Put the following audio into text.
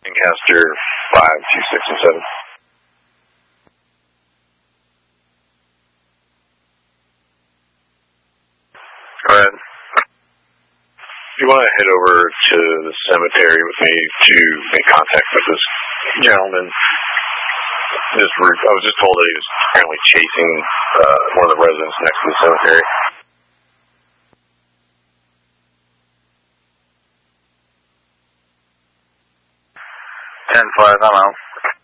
Lancaster 5267. Go ahead. If you want to head over to the cemetery with me to make contact with this gentleman, I was just told that he was apparently chasing one of the residents next to the cemetery. 10-5, I'm out.